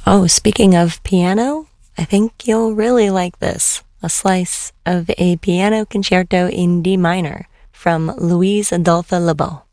Oh, speaking of piano, I think you'll really like this. A slice of a piano concerto in D minor from Louise Adolphe Lebeau.